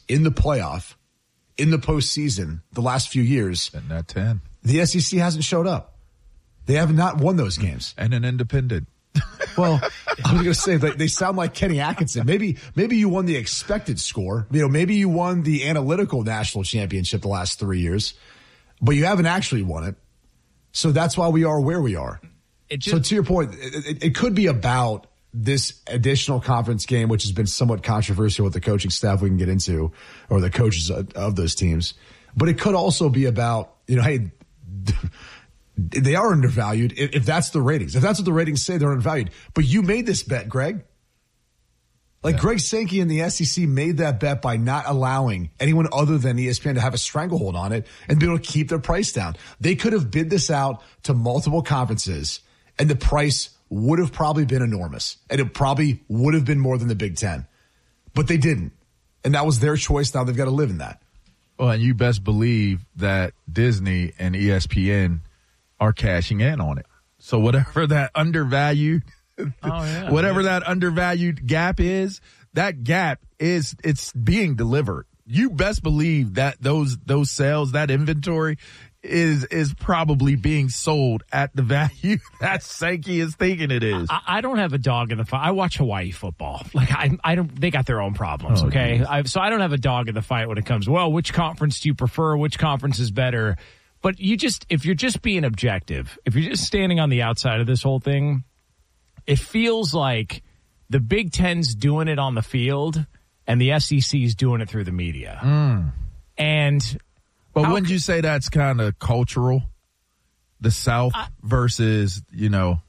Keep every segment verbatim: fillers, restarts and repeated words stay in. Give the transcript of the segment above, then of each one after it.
in the playoff, in the postseason, the last few years. And not ten. The S E C hasn't showed up. They have not won those games. And an independent. Well, I was going to say they, they sound like Kenny Atkinson. Maybe maybe you won the expected score. You know, maybe you won the analytical national championship the last three years, but you haven't actually won it. So that's why we are where we are. It just, so to your point, it, it, it could be about this additional conference game, which has been somewhat controversial with the coaching staff we can get into, or the coaches of, of those teams. But it could also be about, you know, hey, they are undervalued if, if that's the ratings. If that's what the ratings say, they're undervalued. But you made this bet, Greg. Like yeah. Greg Sankey and the S E C made that bet by not allowing anyone other than E S P N to have a stranglehold on it and be able to keep their price down. They could have bid this out to multiple conferences, and the price would have probably been enormous. And it probably would have been more than the Big Ten. But they didn't. And that was their choice. Now they've got to live in that. Well, and you best believe that Disney and E S P N are cashing in on it. So whatever that undervalued, oh, yeah, whatever yeah. that undervalued gap is, that gap is, it's being delivered. You best believe that those, those sales, that inventory is, is probably being sold at the value that Sankey is thinking it is. I, I don't have a dog in the fight. I watch Hawaii football. Like I, I don't, they got their own problems. Oh, okay. I, so I don't have a dog in the fight when it comes, well, which conference do you prefer? Which conference is better? But you just, if you're just being objective, if you're just standing on the outside of this whole thing, it feels like the Big Ten's doing it on the field and the S E C's doing it through the media. Mm. And, but wouldn't c- you say that's kind of cultural? The South I, versus, you know,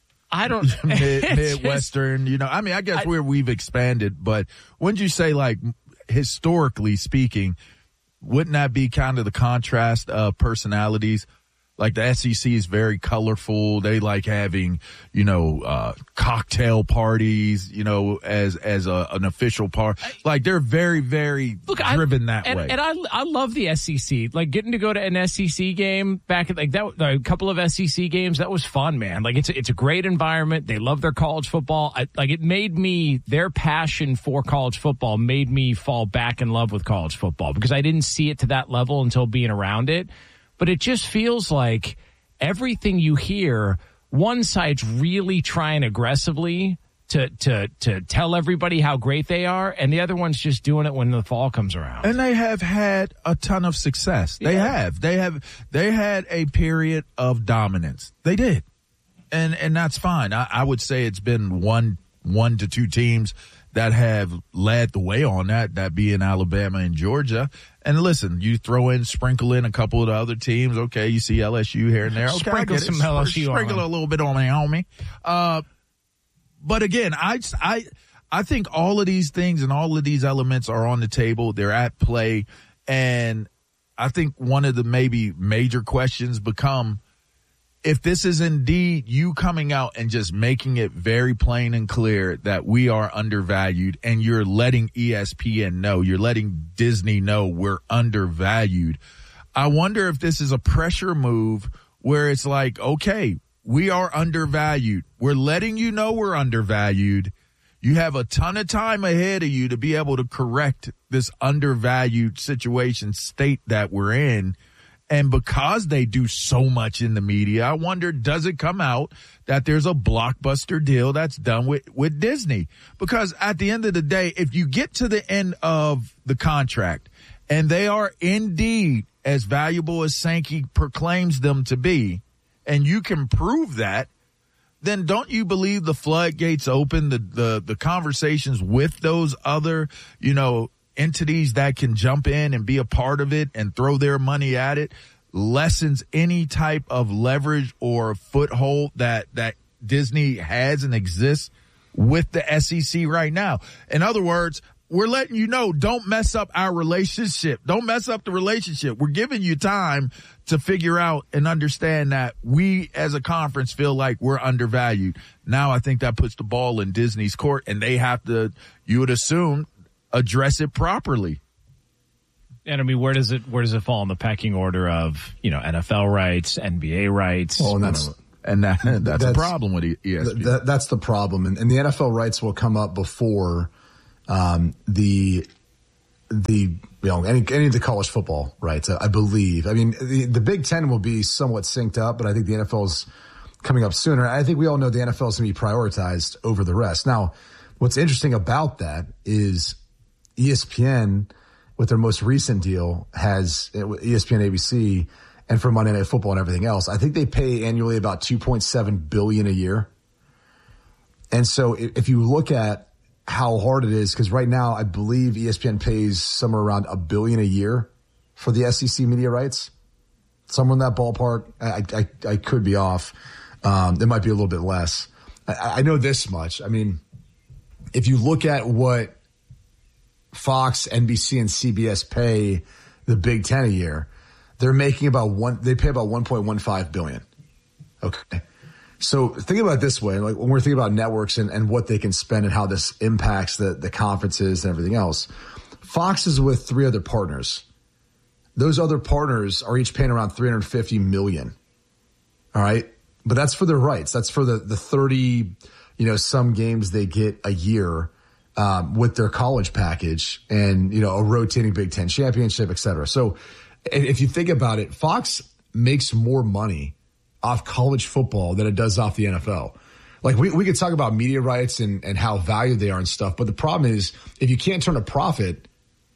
I don't mid, Midwestern, you know, I mean, I guess I, where we've expanded, but wouldn't you say, like, historically speaking, wouldn't that be kind of the contrast of personalities? Like the S E C is very colorful. They like having, you know, uh, cocktail parties, you know, as, as a, an official part. Like they're very, very Look, driven I, that and, way. And I, I love the S E C. Like getting to go to an S E C game back at like that, a couple of S E C games. That was fun, man. Like it's, it's a great environment. They love their college football. I, like it made me, their passion for college football made me fall back in love with college football because I didn't see it to that level until being around it. But it just feels like everything you hear, one side's really trying aggressively to to to tell everybody how great they are, and the other one's just doing it when the fall comes around. And they have had a ton of success. They yeah. have. They have. They had a period of dominance. They did, and and that's fine. I, I would say it's been one one to two teams that have led the way on that, that being Alabama and Georgia. And listen, you throw in, sprinkle in a couple of the other teams. Okay, you see L S U here and there. Okay, sprinkle some L S U Sprinkle on. a little bit on me, on me. Uh, but again, I, I, I think all of these things and all of these elements are on the table. They're at play. And I think one of the maybe major questions become, if this is indeed you coming out and just making it very plain and clear that we are undervalued and you're letting E S P N know, you're letting Disney know we're undervalued, I wonder if this is a pressure move where it's like, okay, we are undervalued. We're letting you know we're undervalued. You have a ton of time ahead of you to be able to correct this undervalued situation state that we're in. And because they do so much in the media, I wonder, does it come out that there's a blockbuster deal that's done with, with Disney? Because at the end of the day, if you get to the end of the contract and they are indeed as valuable as Sankey proclaims them to be, and you can prove that, then don't you believe the floodgates open, the, the, the conversations with those other, you know, entities that can jump in and be a part of it and throw their money at it lessens any type of leverage or foothold that, that Disney has and exists with the S E C right now. In other words, we're letting you know, don't mess up our relationship. Don't mess up the relationship. We're giving you time to figure out and understand that we as a conference feel like we're undervalued. Now I think that puts the ball in Disney's court and they have to, you would assume, address it properly. And I mean, where does it where does it fall in the pecking order of, you know, N F L rights, N B A rights? Well, and that's and that, that's, that's a problem with E S P N. That, that's the problem, and, and the N F L rights will come up before um, the the you know any any of the college football rights. I believe. I mean, the, the Big Ten will be somewhat synced up, but I think the N F L is coming up sooner. I think we all know the N F L is going to be prioritized over the rest. Now, what's interesting about that is E S P N, with their most recent deal, has E S P N, A B C, and for Monday Night Football and everything else. I think they pay annually about two point seven billion dollars a year. And so if you look at how hard it is, because right now I believe E S P N pays somewhere around a billion a year for the S E C media rights. Somewhere in that ballpark. I, I, I could be off. Um, it might be a little bit less. I, I know this much. I mean, if you look at what Fox, N B C, and C B S pay the Big Ten a year, they're making about one, they pay about one point one five billion. Okay. So think about it this way, like when we're thinking about networks and, and what they can spend and how this impacts the, the conferences and everything else. Fox is with three other partners. Those other partners are each paying around three hundred fifty million. All right. But that's for their rights. That's for the, the thirty, you know, some games they get a year, um, with their college package and, you know, a rotating Big Ten championship, et cetera. So if you think about it, Fox makes more money off college football than it does off the N F L. Like we, we could talk about media rights and, and how valued they are and stuff. But the problem is if you can't turn a profit,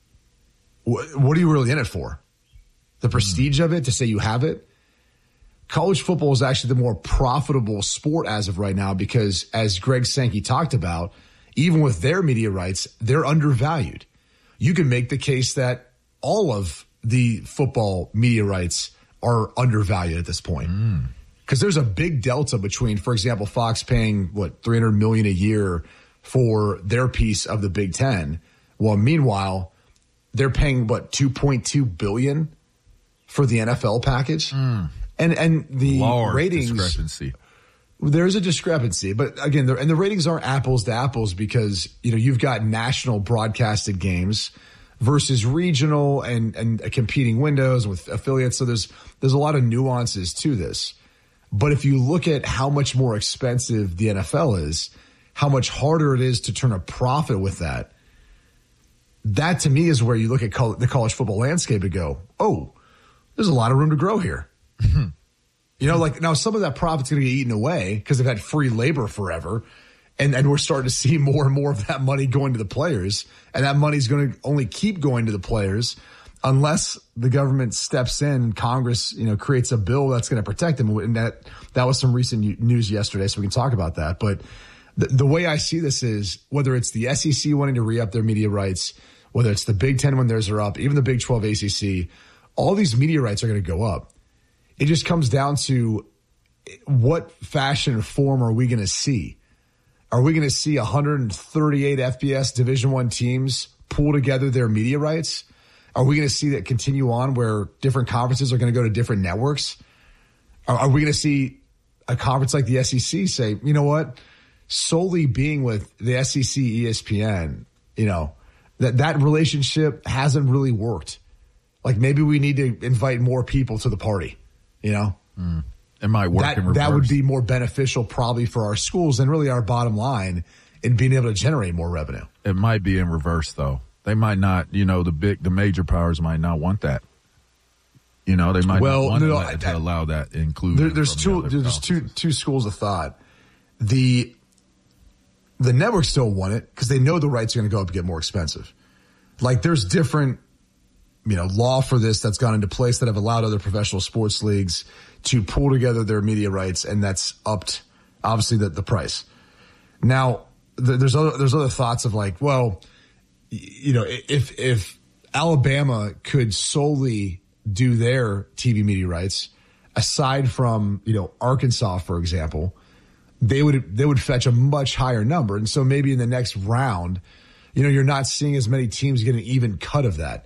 wh- what are you really in it for? The prestige of it, to say you have it? College football is actually the more profitable sport as of right now because, as Greg Sankey talked about, even with their media rights, they're undervalued. You can make the case that all of the football media rights are undervalued at this point. Because mm. there's a big delta between, for example, Fox paying, what, three hundred million dollars a year for their piece of the Big Ten. Well, meanwhile, they're paying, what, two point two billion dollars for the N F L package? Mm. And and the Large ratings, discrepancy. There's a discrepancy, but again, and the ratings aren't apples to apples because, you know, you've got national broadcasted games versus regional and, and competing windows with affiliates. So there's, there's a lot of nuances to this. But if you look at how much more expensive the N F L is, how much harder it is to turn a profit with that, that to me is where you look at the college football landscape and go, oh, there's a lot of room to grow here. You know, like now some of that profit's going to get eaten away because they've had free labor forever. And, and we're starting to see more and more of that money going to the players. And that money's going to only keep going to the players unless the government steps in, Congress, you know, creates a bill that's going to protect them. And that, that was some recent news yesterday, so we can talk about that. But the, the way I see this is whether it's the S E C wanting to re-up their media rights, whether it's the Big Ten when theirs are up, even the Big twelve A C C, all these media rights are going to go up. It just comes down to what fashion and form are we going to see? Are we going to see one hundred thirty-eight F B S Division One teams pull together their media rights? Are we going to see that continue on where different conferences are going to go to different networks? Are, are we going to see a conference like the S E C say, you know what, solely being with the S E C, E S P N, you know, that that relationship hasn't really worked. Like maybe we need to invite more people to the party, you know? Mm. It might work that, in reverse. That would be more beneficial probably for our schools and really our bottom line in being able to generate more revenue. It might be in reverse though. They might not, you know, the big, the major powers might not want that. You know, they might well, not want no, to, I, let, I, to allow that inclusion. There, there's two, the there's two, two schools of thought. The, the networks still want it because they know the rights are going to go up and get more expensive. Like there's different, you know, law for this that's gone into place that have allowed other professional sports leagues to pull together their media rights, and that's upped obviously the, the price. Now, th- there's other there's other thoughts of like, well, y- you know, if if Alabama could solely do their T V media rights, aside from, you know, Arkansas, for example, they would they would fetch a much higher number, and so maybe in the next round, you know, you're not seeing as many teams get an even cut of that.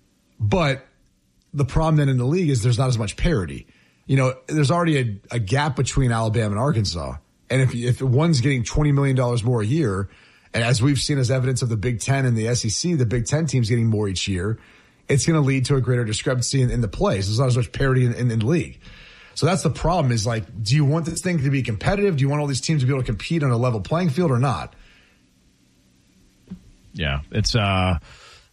But the problem then in the league is there's not as much parity. You know, there's already a, a gap between Alabama and Arkansas. And if if one's getting twenty million dollars more a year, and as we've seen as evidence of the Big Ten and the S E C, the Big Ten team's getting more each year, it's going to lead to a greater discrepancy in, in the plays. There's not as much parity in, in, in the league. So that's the problem is like, do you want this thing to be competitive? Do you want all these teams to be able to compete on a level playing field or not? Yeah, it's uh,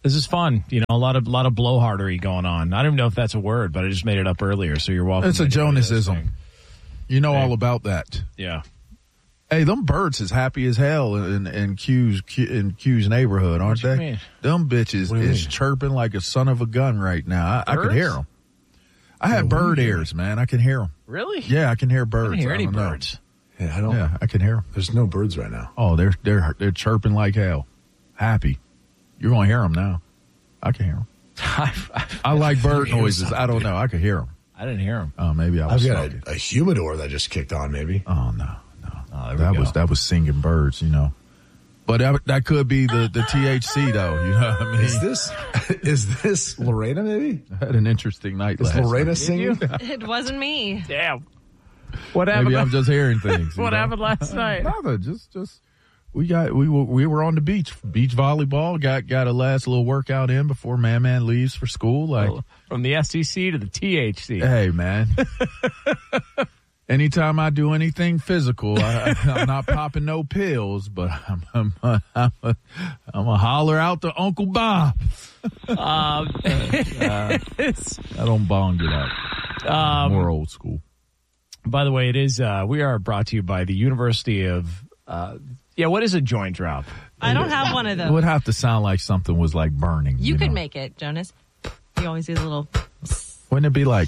This is fun. You know, a lot of lot of blowhardery going on. I don't even know if that's a word, but I just made it up earlier, so you're welcome. It's a Jonasism. You know hey. all about that. Yeah. Hey, them birds is happy as hell in in Q's in Q's neighborhood, aren't what they? Them bitches is mean? chirping like a son of a gun right now. I, I can hear them. I have yeah, bird ears, man. I can hear them. Really? Yeah, I can hear birds. I can hear I any know. birds. Yeah, I don't. Yeah, I can hear them. There's no birds right now. Oh, they're they're they're chirping like hell. Happy. You're gonna hear them now. I can hear them. I've, I've, I like bird noises. I don't know. I can hear them. I didn't hear them. Oh, maybe I was. I've got a, a humidor that just kicked on. Maybe. Oh no, no. Oh, that go. was that was singing birds. You know. But that, that could be the, the T H C though. You know what I mean? Is this is this Lorena? Maybe I had an interesting night. Is last Lorena night. singing? It wasn't me. Damn. What happened? Maybe I'm just hearing things. What know? happened last night? Nothing. Just just we got we were we were on the beach, beach volleyball. Got got a last little workout in before Man Man leaves for school. Like well, from the S E C to the T H C. Hey man. Anytime I do anything physical, I, I'm not popping no pills, but I'm I'm I'm a, I'm a holler out to Uncle Bob. Um, uh, I don't bong it out. Um, More old school. By the way, it is. Uh, we are brought to you by the University of. Uh, yeah, what is a joint drop? I don't have one of those. It would have to sound like something was like burning. You, you could know? make it, Jonas. You always do the little. Wouldn't it be like?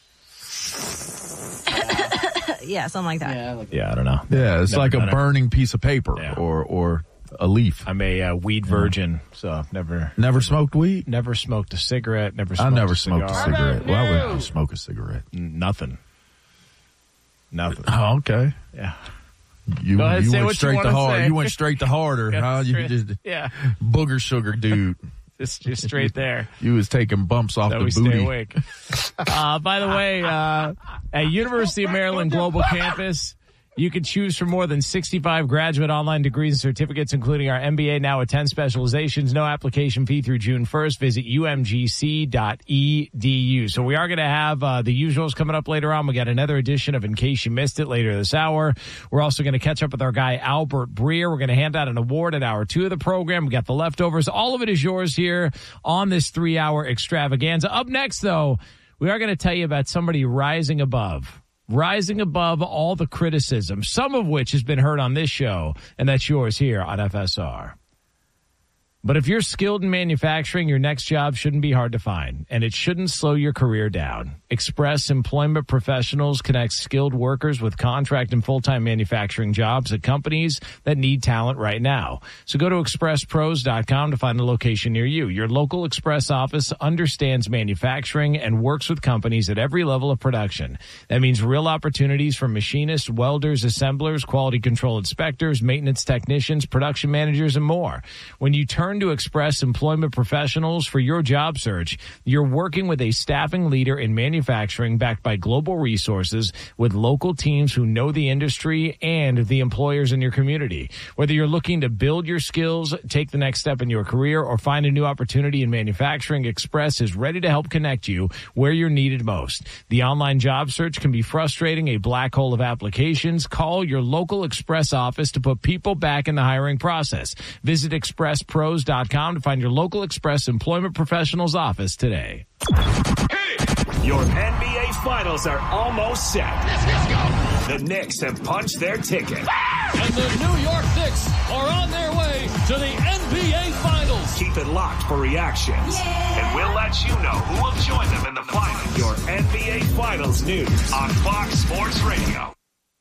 Yeah, something like that. Yeah, like, yeah I don't know. Yeah, it's never like a it. burning piece of paper yeah. or or a leaf. I'm a uh, weed virgin, so never never smoked weed. Never smoked a cigarette. Never. Smoked I never a smoked a cigarette. Why would you smoke a cigarette? Nothing. Nothing. Oh, okay. Yeah. You, Go ahead, you say went what straight you to hard. say. You went straight to harder, yeah, huh? Straight, You just yeah. booger sugar dude. Just, just straight there. You was taking bumps off so the we booty. Stay awake. Uh, by the way, uh, at University of Maryland Global Campus, you can choose from more than sixty-five graduate online degrees and certificates, including our M B A now with ten specializations. No application fee through June first. Visit U M G C dot E D U. So we are going to have uh, the usuals coming up later on. We got another edition of In Case You Missed It later this hour. We're also going to catch up with our guy, Albert Breer. We're going to hand out an award at hour two of the program. We got the leftovers. All of it is yours here on this three-hour extravaganza. Up next, though, we are going to tell you about somebody rising above. Rising above all the criticism, some of which has been heard on this show, and that's yours here on F S R. But if you're skilled in manufacturing, your next job shouldn't be hard to find, and it shouldn't slow your career down. Express Employment Professionals connects skilled workers with contract and full-time manufacturing jobs at companies that need talent right now. So go to express pros dot com to find a location near you. Your local Express office understands manufacturing and works with companies at every level of production. That means real opportunities for machinists, welders, assemblers, quality control inspectors, maintenance technicians, production managers, and more. When you turn to Express Employment Professionals for your job search, you're working with a staffing leader in manufacturing backed by global resources with local teams who know the industry and the employers in your community. Whether you're looking to build your skills, take the next step in your career, or find a new opportunity in manufacturing, Express is ready to help connect you where you're needed most. The online job search can be frustrating, a black hole of applications. Call your local Express office to put people back in the hiring process. Visit express pros dot com to find your local Express Employment Professionals office today. Your N B A Finals are almost set. The Knicks have punched their ticket. And the New York Knicks are on their way to the N B A Finals. Keep it locked for reactions. Yeah. And we'll let you know who will join them in the finals. Your N B A Finals news on Fox Sports Radio.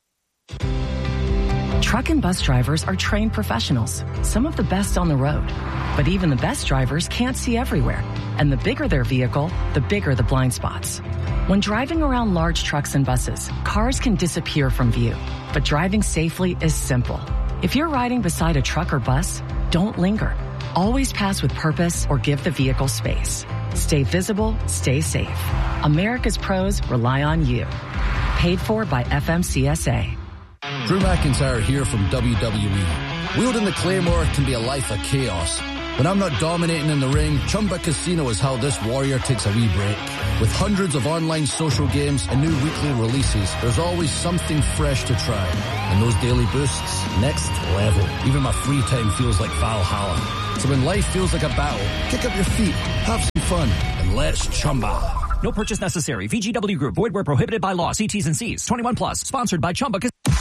Truck and bus drivers are trained professionals, some of the best on the road. But even the best drivers can't see everywhere. And the bigger their vehicle, the bigger the blind spots. When driving around large trucks and buses, cars can disappear from view. But driving safely is simple. If you're riding beside a truck or bus, don't linger. Always pass with purpose or give the vehicle space. Stay visible, stay safe. America's pros rely on you. Paid for by F M C S A. Drew McIntyre here from W W E. Wielding the Claymore can be a life of chaos, When I'm not dominating in the ring, Chumba Casino is how this warrior takes a wee break. With hundreds of online social games and new weekly releases, there's always something fresh to try. And those daily boosts, next level. Even my free time feels like Valhalla. So when life feels like a battle, kick up your feet, have some fun, and let's Chumba. No purchase necessary. V G W Group. Void where prohibited by law. See T's and C's. twenty-one plus. Sponsored by Chumba.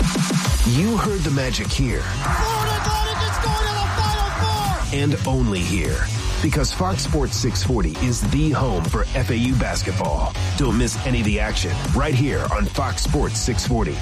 You heard the magic here. Florida Atlantic is going to the Final Four! And only here. Because Fox Sports six forty is the home for F A U basketball. Don't miss any of the action right here on Fox Sports six forty.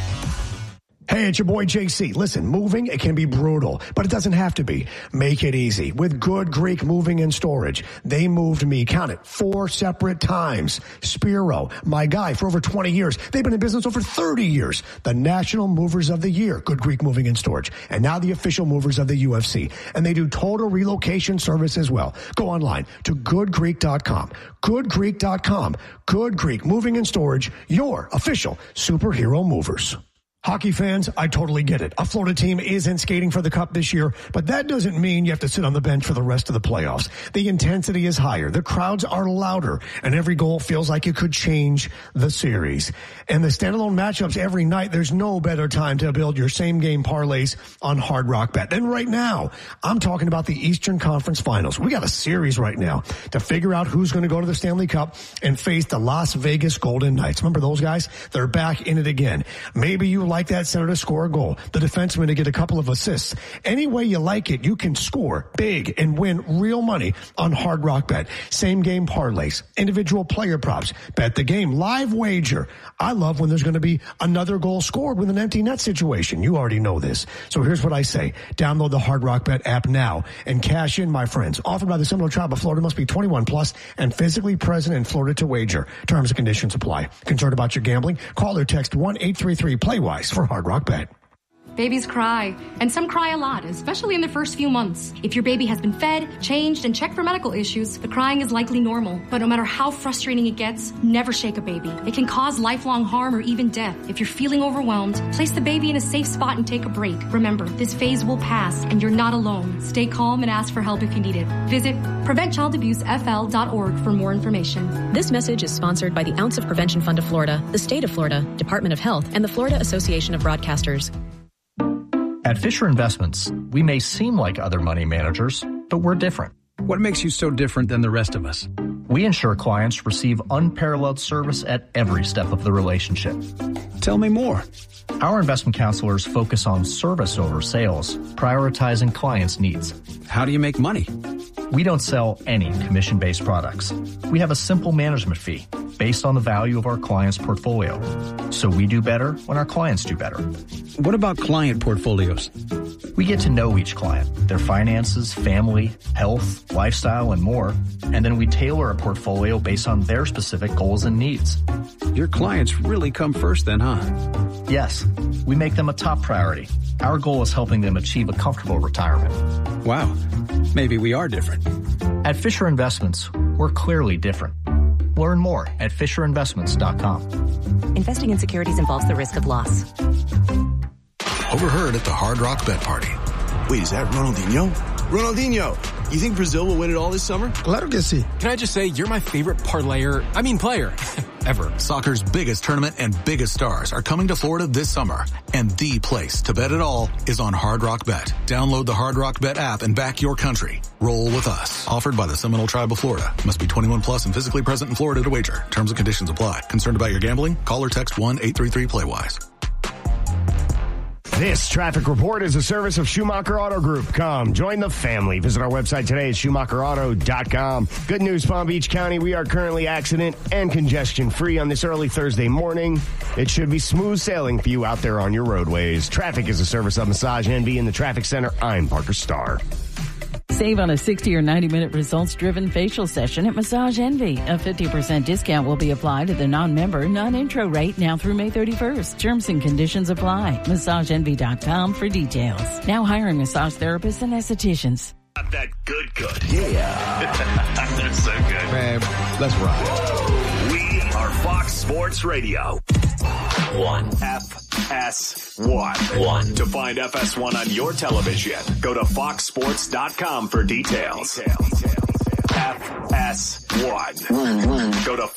Hey, it's your boy J C. Listen, moving, it can be brutal, but it doesn't have to be. Make it easy with Good Greek Moving and Storage. They moved me, count it, four separate times. Spiro, my guy for over twenty years. They've been in business over thirty years. The National Movers of the Year, Good Greek Moving and Storage. And now the official movers of the U F C. And they do total relocation service as well. Go online to good greek dot com. good greek dot com. Good Greek Moving and Storage, your official superhero movers. Hockey fans, I totally get it. A Florida team isn't skating for the cup this year, but that doesn't mean you have to sit on the bench for the rest of the playoffs. The intensity is higher, the crowds are louder, and every goal feels like it could change the series. And the standalone matchups every night, there's no better time to build your same-game parlays on Hard Rock Bet than right now. I'm talking about the Eastern Conference Finals. We got a series right now to figure out who's going to go to the Stanley Cup and face the Las Vegas Golden Knights. Remember those guys? They're back in it again. Maybe you like that center to score a goal, the defenseman to get a couple of assists. Any way you like it, you can score big and win real money on Hard Rock Bet. Same game parlays, individual player props, bet the game, live wager. I love when there's going to be another goal scored with an empty net situation. You already know this. So here's what I say. Download the Hard Rock Bet app now and cash in, my friends. Offered by the Seminole Tribe of Florida, must be twenty-one plus and physically present in Florida to wager. Terms and conditions apply. Concerned about your gambling? Call or text one eight three three play wise for Hard Rock Bet. Babies cry, and some cry a lot, especially in the first few months. If your baby has been fed, changed, and checked for medical issues, the crying is likely normal. But no matter how frustrating it gets, never shake a baby. It can cause lifelong harm or even death. If you're feeling overwhelmed, place the baby in a safe spot and take a break. Remember, this phase will pass, and you're not alone. Stay calm and ask for help if you need it. Visit prevent child abuse f l dot org for more information. This message is sponsored by the Ounce of Prevention Fund of Florida, the State of Florida, Department of Health, and the Florida Association of Broadcasters. At Fisher Investments, we may seem like other money managers, but we're different. What makes you so different than the rest of us? We ensure clients receive unparalleled service at every step of the relationship. Tell me more. Our investment counselors focus on service over sales, prioritizing clients' needs. How do you make money? We don't sell any commission-based products. We have a simple management fee based on the value of our client's portfolio. So we do better when our clients do better. What about client portfolios? We get to know each client, their finances, family, health, lifestyle, and more. And then we tailor a portfolio based on their specific goals and needs. Your clients really come first then, huh? Yes, we make them a top priority. Our goal is helping them achieve a comfortable retirement. Wow, maybe we are different. At Fisher Investments, we're clearly different. Learn more at fisher investments dot com. Investing in securities involves the risk of loss. Overheard at the Hard Rock Bet Party. Wait, is that Ronaldinho? Ronaldinho, you think Brazil will win it all this summer? Claro que sí. Can I just say, you're my favorite parlayer, I mean player, ever. Soccer's biggest tournament and biggest stars are coming to Florida this summer. And the place to bet it all is on Hard Rock Bet. Download the Hard Rock Bet app and back your country. Roll with us. Offered by the Seminole Tribe of Florida. Must be twenty-one plus and physically present in Florida to wager. Terms and conditions apply. Concerned about your gambling? Call or text one eight three three play wise. This traffic report is a service of Schumacher Auto Group. Come, join the family. Visit our website today at schumacher auto dot com. Good news, Palm Beach County. We are currently accident and congestion free on this early Thursday morning. It should be smooth sailing for you out there on your roadways. Traffic is a service of Massage Envy in the Traffic Center. I'm Parker Starr. Save on a sixty or ninety minute results-driven facial session at Massage Envy. A fifty percent discount will be applied to the non-member, non-intro rate now through May thirty-first. Terms and conditions apply. massage envy dot com for details. Now hiring massage therapists and estheticians. Not that good good. Yeah. They're so good. Man, let's rock. We are Fox Sports Radio. one F F S one. One. To find F S one on your television, go to fox sports dot com for details. F S one. One, one. Go to